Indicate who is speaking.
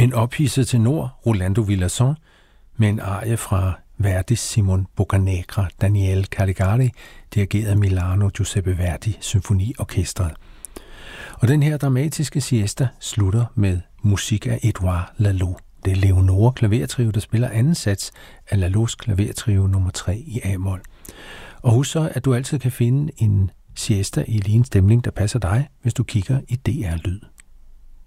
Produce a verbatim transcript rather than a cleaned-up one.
Speaker 1: En ophidset tenor, Rolando Villazón, med en arie fra Verdis Simon Boccanegra, Daniel Caligari, dirigeret af Milano Giuseppe Verdi Symfoniorkestret. Og den her dramatiske siesta slutter med musik af Edouard Lalo. Det er Leonore klavertrio, der spiller anden sats af Lalos klavertrio nummer tre i A-mol. Og husk så, at du altid kan finde en siesta i lige en stemning, der passer dig, hvis du kigger i D R Lyd.